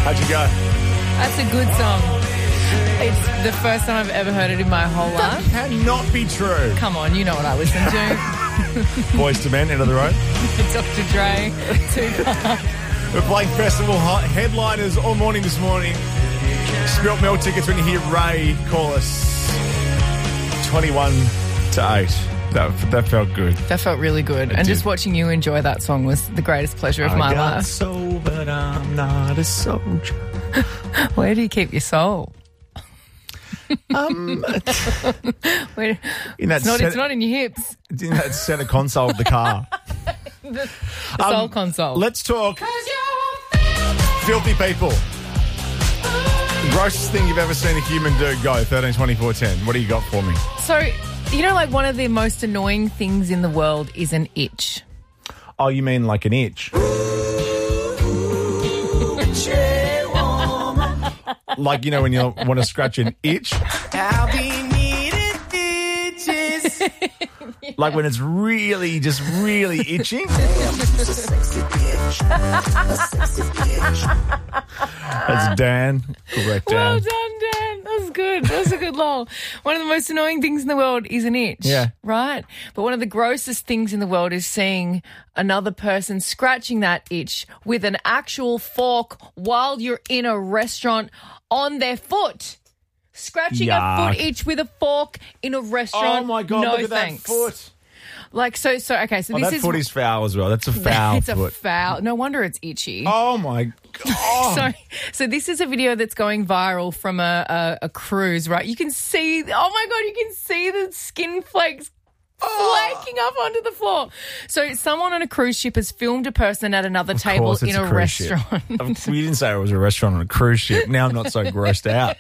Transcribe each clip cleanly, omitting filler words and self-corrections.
How'd you go? That's a good song. It's the first time I've ever heard it in my whole That life. cannot be true. Come on, you know what I listen to. Boys to Men, End of the Road. Dr. Dre, Tupac. We're playing festival headliners all morning this morning. Spilt Milk tickets when you hear Ray call us 21 to 8. That felt good. That felt really good. And just watching you enjoy that song was the greatest pleasure of my got life. soul, but I'm not a soldier. Where do you keep your soul? Where, it's not in your hips. It's in that center console of the car. The soul console. Let's talk filthy people. The grossest thing you've ever seen a human do. Go, 13, 24, 10. What do you got for me? So, you know, like one of the most annoying things in the world is an itch. Oh, you mean like an itch? Like, you know, when you want to scratch an itch? I'll be needing itches. Like when it's really, just really itching? That's Dan. Correct, Dan. Well done, Dan. That was good. That was a good lull. One of the most annoying things in the world is an itch. Yeah. Right? But one of the grossest things in the world is seeing another person scratching that itch with an actual fork while you're in a restaurant on their foot. Scratching a Yuck. foot itch with a fork in a restaurant. Oh, my God, no look at thanks. that foot. Like, okay, so this That is... foot is foul as well. That's a foul It's foot. a foul. No wonder it's itchy. Oh, my God. So this is a video that's going viral from a cruise, right? You can see, oh my God, you can see the skin flakes flaking up onto the floor. So someone on a cruise ship has filmed a person at another table course it's in a cruise ship. restaurant. We didn't say it was a restaurant on a cruise ship. Now I'm not so grossed out.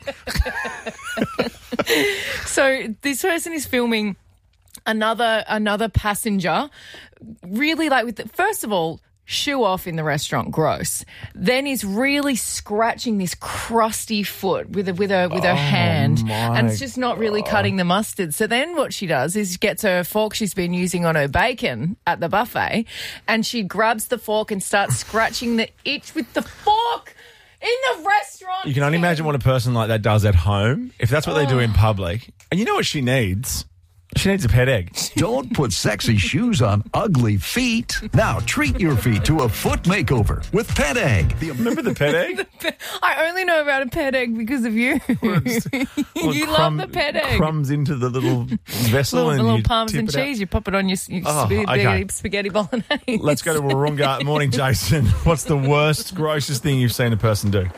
So this person is filming another passenger, really like first of all, shoe off in the restaurant, gross. Then is really scratching this crusty foot with her hand, and it's just not really cutting the mustard. So then what she does is gets her fork she's been using on her bacon at the buffet, and she grabs the fork and starts scratching the itch with the fork in the restaurant. You can only imagine what a person like that does at home. If that's what they do in public. And you know what she needs? She needs a pet egg. Don't put sexy shoes on ugly feet. Now treat your feet to a foot makeover with Pet Egg. Remember the pet egg? I only know about a pet egg because of you. You love the pet egg. Crumbs into the little vessel and little you palms tip and it out. cheese. You pop it on your okay. spaghetti bolognese. Let's go to Wahroonga. Morning, Jason. What's the worst, grossest thing you've seen a person do?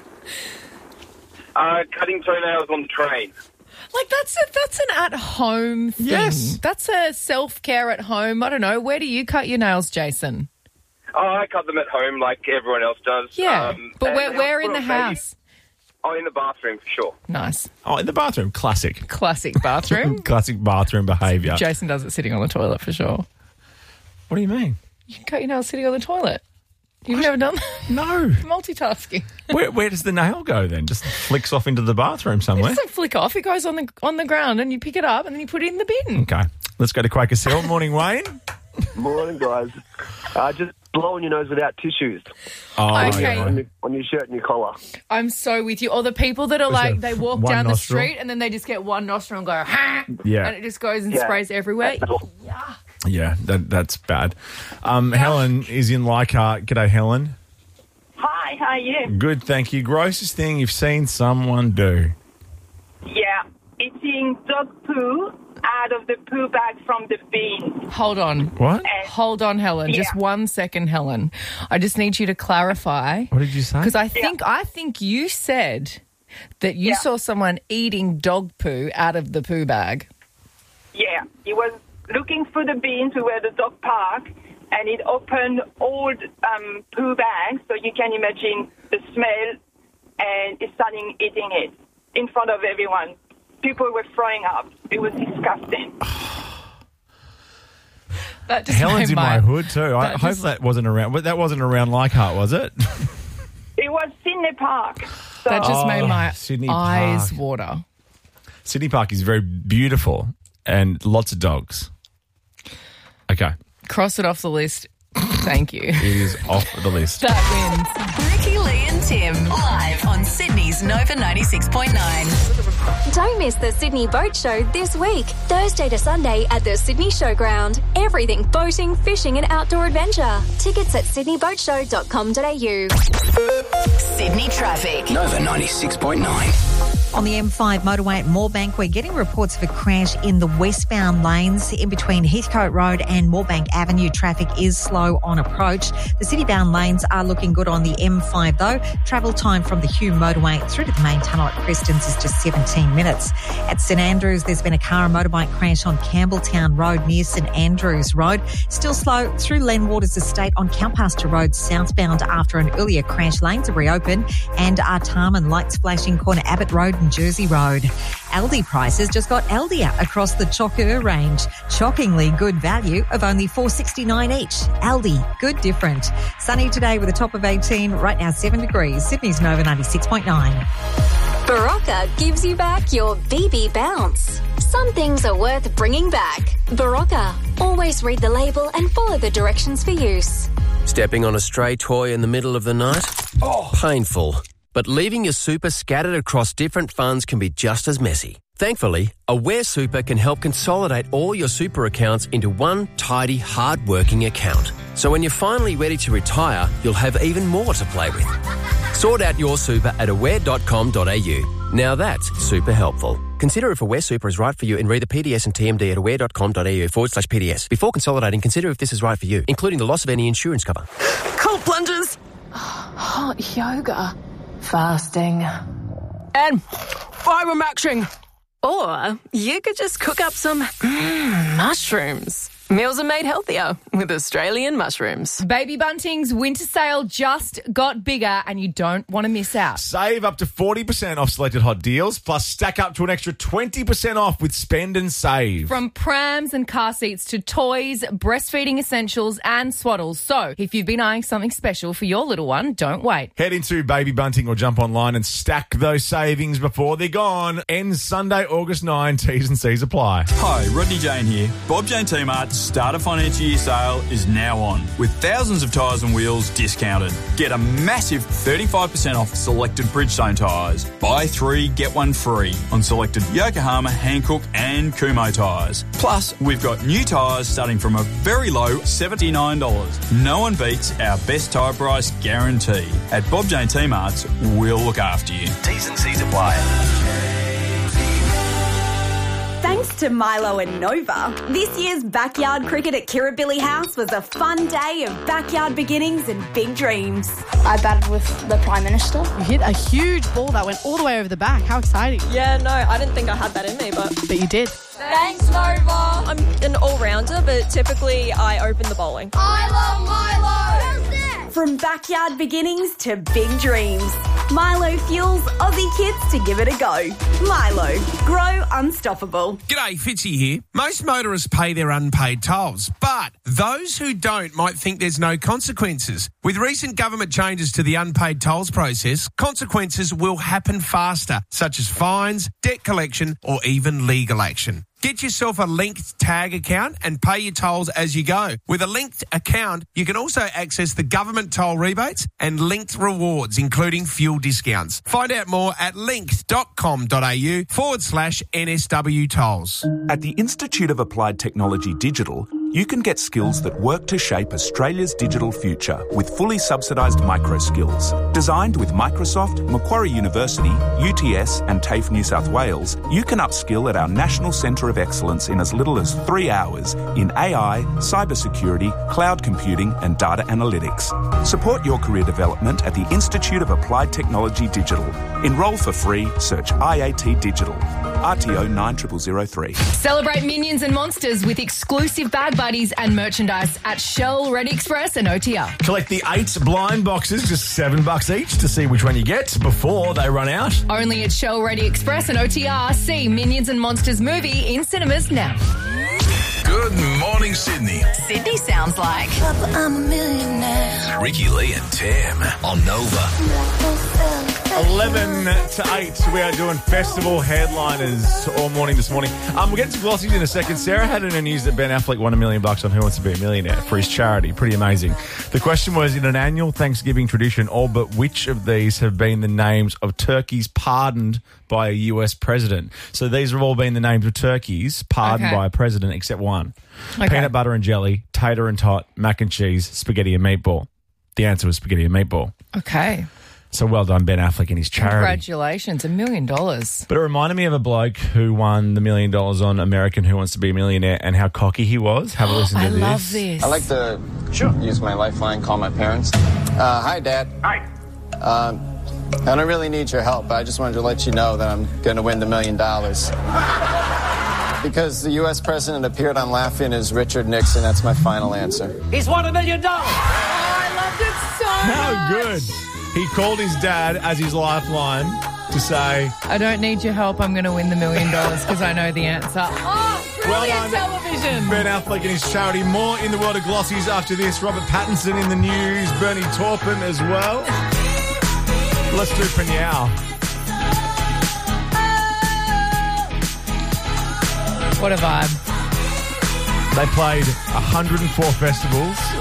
Cutting toenails on the train. Like that's an at-home thing. Yes. That's a self-care at home. I don't know. Where do you cut your nails, Jason? Oh, I cut them at home like everyone else does. Yeah. But and where in the maybe- house? Oh, in the bathroom, for sure. Nice. Oh, in the bathroom. Classic. Classic bathroom. Classic bathroom behaviour. Jason does it sitting on the toilet for sure. What do you mean? You can cut your nails sitting on the toilet. You've never done that? No. Multitasking. Where does the nail go then? Just flicks off into the bathroom It somewhere? doesn't flick off. It goes on the ground and you pick it up and then you put it in the bin. Okay. Let's go to Quaker Cell. Morning, Wayne. Morning, guys. Just blowing your nose without tissues Oh, Okay. yeah. on your shirt and your collar. I'm so with you. Or the people that are What's like, that? they walk One down nostril? the street and then they just get one nostril and go, ha! Yeah. And it just goes and Yeah. sprays everywhere. Yeah, that's bad. Helen is in Leichhardt. G'day, Helen. Hi, how are you? Good, thank you. Grossest thing you've seen someone do? Yeah, eating dog poo out of the poo bag from the bin. Hold on. What? Hold on, Helen. Just Yeah. 1 second, Helen. I just need you to clarify. What did you say? Because I think you said that you Yeah. saw someone eating dog poo out of the poo bag. Yeah, he was looking for the bin to where the dog park, and it opened old poo bags, so you can imagine the smell, and it's starting eating it in front of everyone. People were throwing up. It was disgusting. That just Helen's made in my hood too. I hope that wasn't around. But that wasn't around Leichhardt, was it? It was Sydney Park. So That just made my Sydney eyes Park. water. Sydney Park is very beautiful and lots of dogs. Okay, Cross it off the list. Thank you. it is off the list. That wins. Ricky, Lee and Tim live is Nova 96.9. Don't miss the Sydney Boat Show this week, Thursday to Sunday at the Sydney Showground. Everything boating, fishing and outdoor adventure. Tickets at sydneyboatshow.com.au. Sydney traffic. Nova 96.9. On the M5 motorway at Moorebank, we're getting reports of a crash in the westbound lanes in between Heathcote Road and Moorebank Avenue. Traffic is slow on approach. The citybound lanes are looking good on the M5 though. Travel time from the Hume motorway through to the main tunnel at Prestons is just 17 minutes. At St Andrews, there's been a car and motorbike crash on Campbelltown Road near St Andrews Road. Still slow through Len Waters Estate on Cowpasture Road southbound after an earlier crash. Lanes are reopened, and Artarmon lights flashing corner Abbott Road and Jersey Road. Aldi prices just got Aldia across the Chocker range. Shockingly good value of only $4.69 each. Aldi, good different. Sunny today with a top of 18, right now 7 degrees. Sydney's Nova 96.9. Barocca gives you back your BB bounce. Some things are worth bringing back. Barocca. Always read the label and follow the directions for use. Stepping on a stray toy in the middle of the night? Oh, painful. But leaving your super scattered across different funds can be just as messy. Thankfully, Aware Super can help consolidate all your super accounts into one tidy, hard-working account. So when you're finally ready to retire, you'll have even more to play with. Sort out your super at aware.com.au. Now that's super helpful. Consider if Aware Super is right for you and read the PDS and TMD at aware.com.au/PDS. Before consolidating, consider if this is right for you, including the loss of any insurance cover. Cold plunges. Hot yoga. Fasting. And fibre-maxing. Or you could just cook up some mushrooms. Meals are made healthier with Australian mushrooms. Baby Bunting's winter sale just got bigger and you don't want to miss out. Save up to 40% off selected hot deals, plus stack up to an extra 20% off with Spend and Save. From prams and car seats to toys, breastfeeding essentials and swaddles. So if you've been eyeing something special for your little one, don't wait. Head into Baby Bunting or jump online and stack those savings before they're gone. Ends Sunday, August 9. T's and C's apply. Hi, Rodney Jane here. Bob Jane T-Mart's Starter Financial Year sale is now on, with thousands of tyres and wheels discounted. Get a massive 35% off selected Bridgestone tyres. Buy 3, get 1 free on selected Yokohama, Hankook and Kumho tyres. Plus, we've got new tyres starting from a very low $79. No one beats our best tyre price guarantee. At Bob Jane T-Mart's, we'll look after you. T's and C's apply. Thanks to Milo and Nova, this year's backyard cricket at Kirribilli House was a fun day of backyard beginnings and big dreams. I batted with the Prime Minister. You hit a huge ball that went all the way over the back. How exciting. Yeah, no, I didn't think I had that in me, but you did. Thanks, Nova. I'm an all-rounder, but typically I open the bowling. I love Milo! From backyard beginnings to big dreams, Milo fuels Aussie kids to give it a go. Milo, grow unstoppable. G'day, Fitzy here. Most motorists pay their unpaid tolls, but those who don't might think there's no consequences. With recent government changes to the unpaid tolls process, consequences will happen faster, such as fines, debt collection, or even legal action. Get yourself a linked tag account and pay your tolls as you go. With a linked account, you can also access the government toll rebates and linked rewards, including fuel discounts. Find out more at linked.com.au/NSW tolls. At the Institute of Applied Technology Digital, you can get skills that work to shape Australia's digital future with fully subsidised micro skills. Designed with Microsoft, Macquarie University, UTS and TAFE New South Wales, you can upskill at our National Centre of Excellence in as little as 3 hours in AI, cybersecurity, cloud computing and data analytics. Support your career development at the Institute of Applied Technology Digital. Enrol for free, search IAT Digital. RTO 9003. Celebrate Minions and Monsters with exclusive bag buddies and merchandise at Shell, Ready Express and OTR. Collect the 8 blind boxes, just $7 each, to see which one you get before they run out. Only at Shell, Ready Express and OTR. See Minions and Monsters movie in cinemas now. Good morning. morning, Sydney. Sydney sounds like. I'm a millionaire. Ricky Lee and Tam on Nova. 11 to 8, we are doing festival headliners all morning this morning. We'll get to glossies in a second. Sarah had in her news that Ben Affleck won $1 million on Who Wants to Be a Millionaire for his charity. Pretty amazing. The question was, in an annual Thanksgiving tradition, all but which of these have been the names of turkeys pardoned by a US president? So these have all been the names of turkeys pardoned by a president except one. Peanut butter and jelly, tater and tot, mac and cheese, spaghetti and meatball. The answer was spaghetti and meatball. Okay. So well done, Ben Affleck and his charity. Congratulations, $1 million. But it reminded me of a bloke who won the $1 million on American Who Wants to Be a Millionaire and how cocky he was. Have a listen to this. I love this. I like to use my lifeline, call my parents. Hi, Dad. Hi. I don't really need your help. I just wanted to let you know that I'm going to win the $1 million. Because the U.S. president appeared on Laughing as Richard Nixon. That's my final answer. He's won $1 million. Oh, I loved it so How much. good. He called his dad as his lifeline to say, I don't need your help. I'm going to win the $1 million because I know the answer. Oh, brilliant television. Ben Affleck and his charity. More in the world of glossies after this. Robert Pattinson in the news. Bernie Taupin as well. Let's do Panyao. What a vibe. They played 104 festivals